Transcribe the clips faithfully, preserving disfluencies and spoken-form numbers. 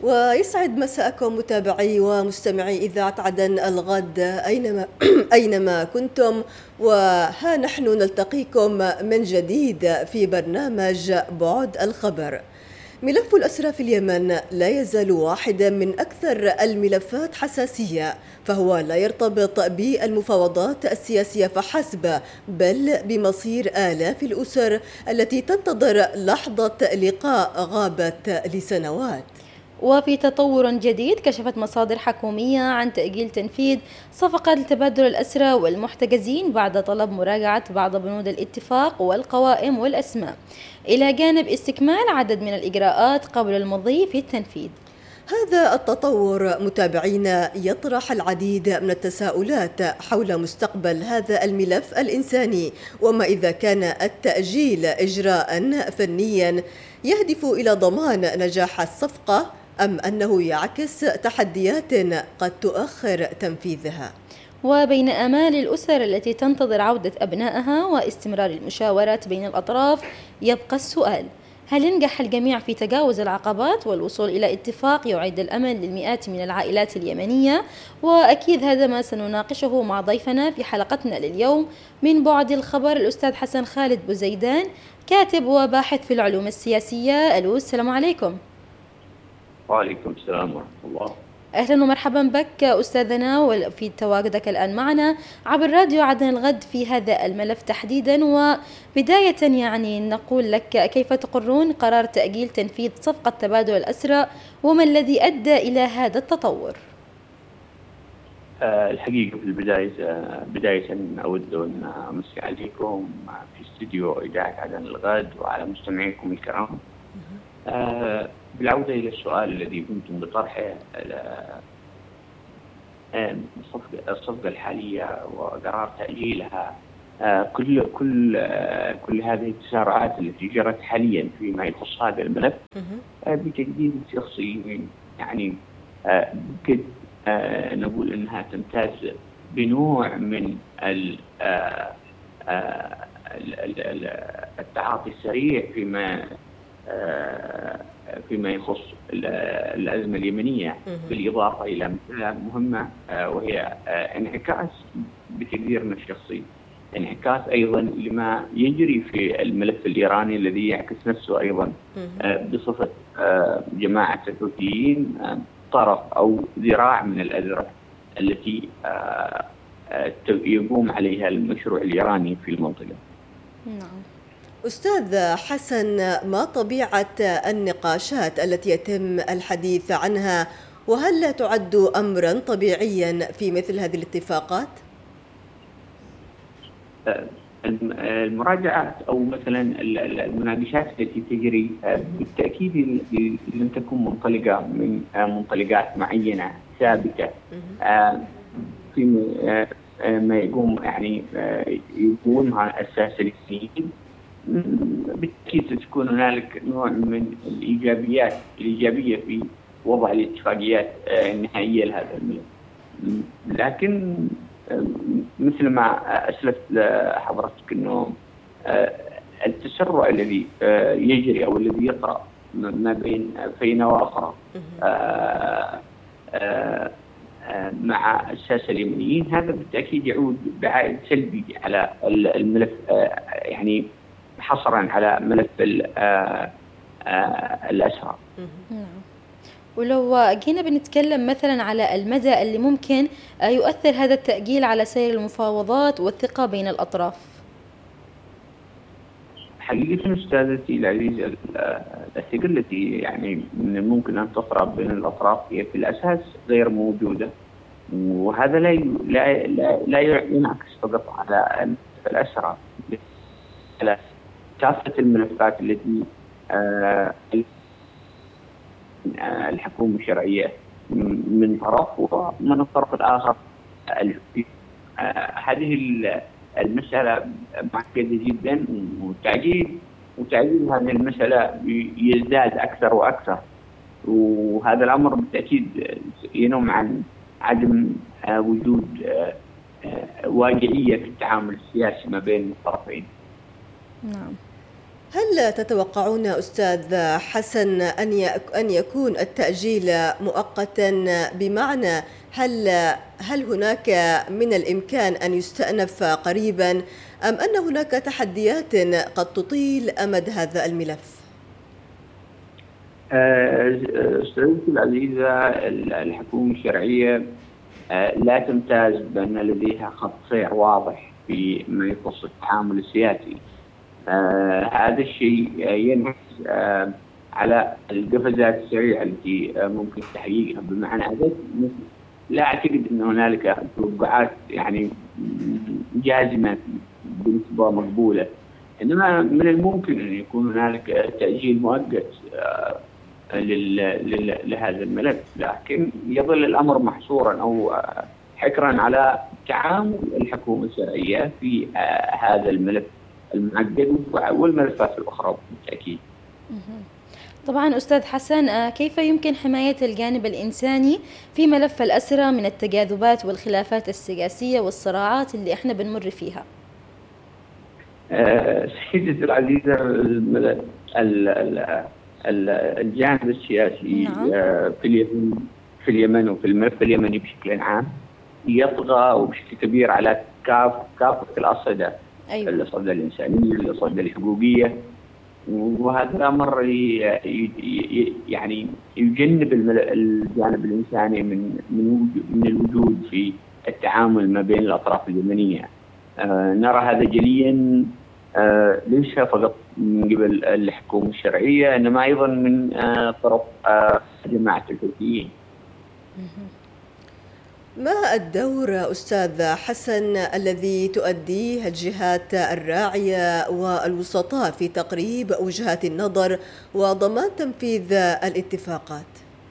ويسعد مساءكم متابعي ومستمعي إذاعة عدن الغد أينما أينما كنتم، وها نحن نلتقيكم من جديد في برنامج بعد الخبر. ملف الأسرى في اليمن لا يزال واحدا من أكثر الملفات حساسية، فهو لا يرتبط بالمفاوضات السياسية فحسب، بل بمصير آلاف الأسر التي تنتظر لحظة لقاء غابت لسنوات. وفي تطور جديد، كشفت مصادر حكومية عن تأجيل تنفيذ صفقة لتبادل الأسرى والمحتجزين بعد طلب مراجعة بعض بنود الاتفاق والقوائم والأسماء، إلى جانب استكمال عدد من الإجراءات قبل المضي في التنفيذ. هذا التطور متابعينا يطرح العديد من التساؤلات حول مستقبل هذا الملف الإنساني، وما إذا كان التأجيل إجراء فنيا يهدف إلى ضمان نجاح الصفقة، أم أنه يعكس تحديات قد تؤخر تنفيذها. وبين آمال الأسر التي تنتظر عودة أبنائها واستمرار المشاورات بين الأطراف، يبقى السؤال: هل ينجح الجميع في تجاوز العقبات والوصول إلى اتفاق يعيد الأمل للمئات من العائلات اليمنية؟ وأكيد هذا ما سنناقشه مع ضيفنا في حلقتنا لليوم من بعد الخبر، الأستاذ حسن خالد بوزيدان، كاتب وباحث في العلوم السياسية. ألو، السلام عليكم. وعليكم السلام ورحمة الله. أهلا ومرحبا بك أستاذنا، وفي تواجدك الآن معنا عبر راديو عدن الغد في هذا الملف تحديدا. وبداية يعني نقول لك، كيف تقرون قرار تأجيل تنفيذ صفقة تبادل الأسرى، وما الذي أدى إلى هذا التطور؟ أه الحقيقة في البداية أه بداية أود أن أمسي عليكم في استديو إذاعة عدن الغد وعلى مستمعيكم الكرام. أه بالعودة إلى السؤال الذي كنتم بطرحه، الصفقة الحالية وقرار تأجيلها، كل كل كل هذه التسارعات التي جرت حاليا فيما يخص هذا الملف بتقدير شخصي يعني قد نقول أنها تمتاز بنوع من التعاطي السريع فيما فيما يخص الأزمة اليمنية، بالإضافة إلى مسألة مهمة وهي انعكاس بتقديرنا الشخصي، انعكاس أيضا لما يجري في الملف الإيراني الذي يعكس نفسه أيضا بصفة جماعة الحوثيين طرف أو ذراع من الأذرع التي يقوم عليها المشروع الإيراني في المنطقة. نعم. أستاذ حسن، ما طبيعة النقاشات التي يتم الحديث عنها، وهل لا تعد أمرا طبيعيا في مثل هذه الاتفاقات؟ المراجعات أو مثلا المناقشات التي تجري بالتأكيد لم تكن منطلقة من منطلقات معينة ثابتة في ما يقوم يعني يقومها السياسيين. بالتأكيد تكون هنالك نوع من الإيجابيات الإيجابية في وضع الاتفاقيات النهائية لهذا الملف، لكن مثل ما أسلفت حضرتك أنه التسرع الذي يجري أو الذي يطرأ ما بين فينة وأخرى مع الساسة اليمنيين، هذا بالتأكيد يعود بعائد سلبي على الملف، يعني حصرا على ملف الأسرى. ولو جينا بنتكلم مثلا على المدى اللي ممكن يؤثر هذا التأجيل على سير المفاوضات والثقة بين الأطراف. حقيقة أستاذتي العزيزة، الثقة التي يعني من الممكن أن تفرض بين الأطراف هي في الأساس غير موجودة، وهذا لا لا لا ينعكس فقط على الأسرى، على كافة الملفات التي الحكومة الشرعية من طرف ومن الطرف الآخر. هذه المسألة معقدة جدا، وتعجيل وتعجيل هذه المسألة يزداد أكثر وأكثر، وهذا الأمر بالتأكيد ينم عن عدم وجود واقعية في التعامل السياسي ما بين الطرفين. نعم. هل تتوقعون أستاذ حسن أن يكون التأجيل مؤقتا، بمعنى هل هل هناك من الإمكان أن يستأنف قريبا، أم أن هناك تحديات قد تطيل أمد هذا الملف؟ أستاذتي العزيزة، الحكومة الشرعية لا تمتاز بأن لديها خط سير واضح فيما يخص التعامل السياسي. آه هذا الشيء ينعكس آه على القفزات السريعة التي آه ممكن تحقيقها. بمعنى هذا لا أعتقد أن هنالك توقعات يعني جازمة بنسبة مقبولة، إنما من الممكن أن يكون هنالك تأجيل مؤقت آه لهذا الملف، لكن يظل الأمر محصورا أو حكرا على تعامل الحكومة الشرعية في آه هذا الملف المعقد والملفات الأخرى بالتأكيد. طبعا أستاذ حسن، كيف يمكن حماية الجانب الإنساني في ملف الأسرى من التجاذبات والخلافات السياسية والصراعات اللي احنا بنمر فيها؟ آه سيدتي العزيزة، الجانب السياسي نعم. آه في اليمن في اليمن وفي الملف اليمني بشكل عام يطغى وبشكل كبير على كافة كافة الأصعدة. أيوة. الأصعدة الإنسانية، الأصعدة الحقوقية، وهذا أمر يعني يجنب الجانب الإنساني من من الوجود في التعامل ما بين الأطراف اليمنية. آه نرى هذا جليا آه ليس فقط من قبل الحكومة الشرعية، إنما أيضا من آه طرف آه جماعة الحوثيين. ما الدور أستاذ حسن الذي تؤديه الجهات الراعية والوسطاء في تقريب وجهات النظر وضمان تنفيذ الاتفاقات؟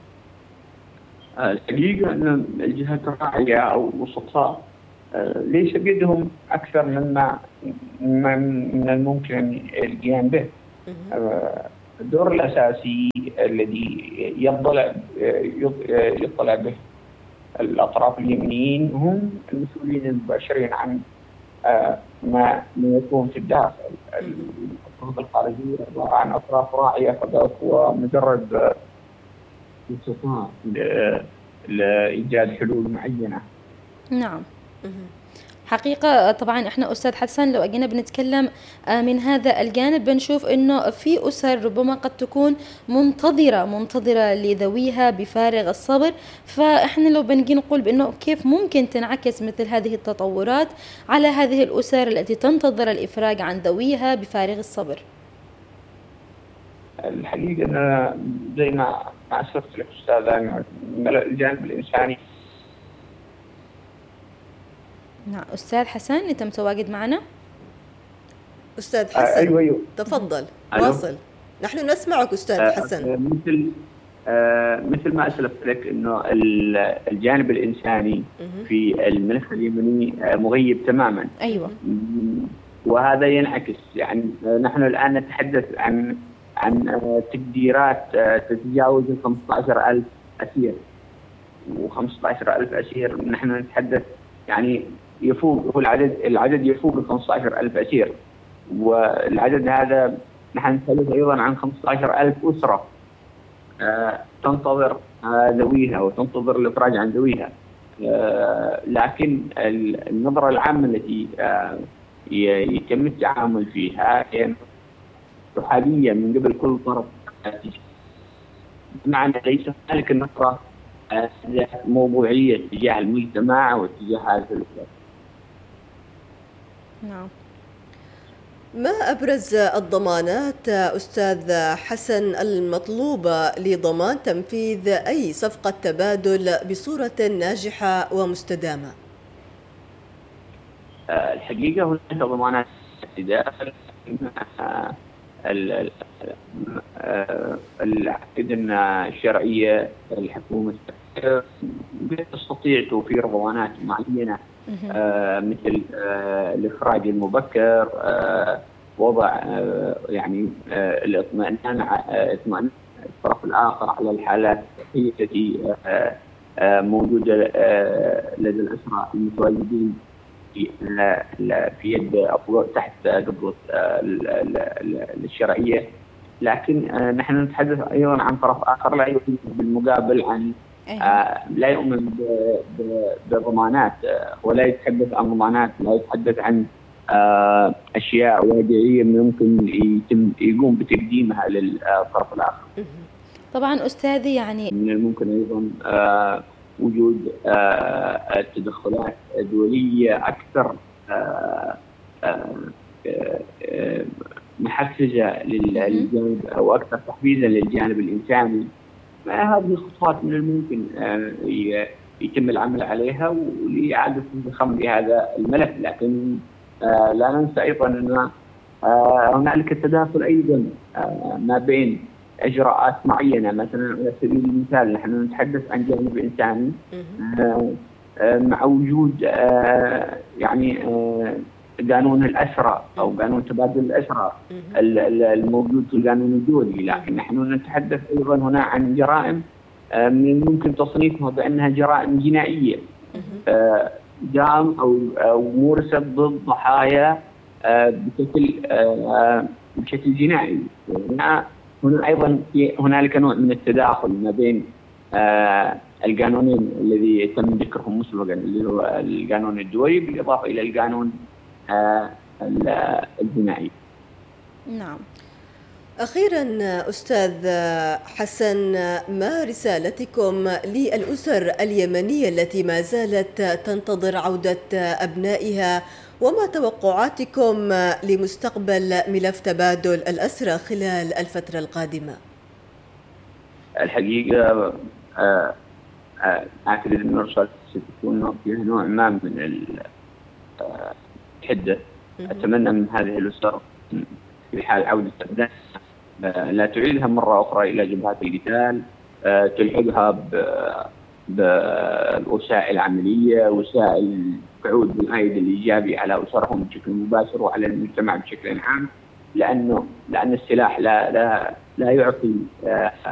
الحقيقة أن الجهات الراعية أو الوسطاء ليس بيدهم أكثر مما من الممكن القيام به. الدور الأساسي الذي يطلع يطلع به الأطراف اليمنيين هم المسؤولين المباشرين عن آه ما يكون في الداخل. الأطراف الخارجية عبارة عن أطراف راعية فقط ومجرد وسطاء لإيجاد حلول معينة. نعم. حقيقة طبعا احنا أستاذ حسن لو أجينا بنتكلم من هذا الجانب بنشوف انه في أسر ربما قد تكون منتظرة منتظرة لذويها بفارغ الصبر، فاحنا لو بنجي نقول بانه كيف ممكن تنعكس مثل هذه التطورات على هذه الأسر التي تنتظر الإفراج عن ذويها بفارغ الصبر؟ الحقيقة أنا زي ما أسرت لك أستاذ، الجانب الإنساني. نعم أستاذ حسن، أنت متواجد معنا؟ أستاذ حسن. آه أيوة أيوة. تفضل واصل، نحن نسمعك أستاذ آه حسن. مثل آه مثل ما أسلفت لك أنه الجانب الإنساني في الملف اليمني مغيب تماما. أيوة. وهذا ينعكس، يعني نحن الآن نتحدث عن عن تقديرات تتجاوز خمسة عشر ألف أسير، وخمسة عشر ألف أسير نحن نتحدث يعني يفوق هو العدد العدد يفوق خمسة عشر ألف أسير، والعدد هذا نحن نتحدث أيضا عن خمسة عشر ألف أسرة آه تنتظر آه ذويها وتنتظر الإفراج عن ذويها. آه لكن النظرة العامة التي آه يتم التعامل فيها هي رحابية من قبل كل طرف، بمعنى ليس هنالك النظرة موضوعية تجاه المجتمع وتجاه هذا الفكر. نعم. ما أبرز الضمانات أستاذ حسن المطلوبة لضمان تنفيذ أي صفقة تبادل بصورة ناجحة ومستدامة؟ الحقيقة هناك ضمانات ابتداء العقد الشرعية الحكومة تستطيع توفير ضمانات معينة آه مثل آه الإفراج المبكر، آه وضع آه يعني آه الاطمئنان اطمئنان الطرف الآخر على الحالات التي آه آه موجودة آه لدى الأسرى المتواجدين في في يد أو تحت قبضة الشرعية، لكن نحن نتحدث أيضا عن طرف آخر لا يؤمن بالمقابل عن لا يؤمن بضمانات، ولا يتحدث عن ضمانات، لا يتحدث عن أشياء واقعية ممكن يتم يقوم بتقديمها للطرف الآخر. طبعا أستاذي يعني من الممكن أيضا وجود تدخلات دولية أكثر محفزة للجانب أو أكثر تحفيزا للجانب الإنساني. هذه الخطوات من الممكن يتم العمل عليها ولإعادة الضخم لهذا الملف، لكن لا ننسى أيضا أن هنالك تداخل أيضا ما بين إجراءات معينة. مثلا على سبيل المثال نحن نتحدث عن جانب إنساني مع وجود يعني قانون الأسرى أو قانون تبادل الأسرى الموجود في القانون الدولي، لكن نحن نتحدث أيضا هنا عن جرائم من الممكن تصنيفها بأنها جرائم جنائية دام أو أو مورست ضد ضحايا بشكل بشكل جنائي. هنا هنا أيضا هنالك نوع من التداخل ما بين القانونين الذي تم ذكرهم مسبقا اللي هو القانون الدولي بالإضافة إلى القانون الجنائي. نعم. أخيرا أستاذ حسن، ما رسالتكم للأسر اليمنية التي ما زالت تنتظر عودة أبنائها، وما توقعاتكم لمستقبل ملف تبادل الأسرى خلال الفترة القادمة؟ الحقيقة أعتقد أن الرسالة ستكون فيها نوع ما من الحدة. أتمنى من هذه الأسر في حال عودة أبنائها لا تعيدها مرة أخرى إلى جبهات القتال، تلحقها بالوسائل العملية، وسائل تعود بالعائد الإيجابي على أسرهم بشكل مباشر وعلى المجتمع بشكل عام، لأنه لأن السلاح لا لا لا يعطي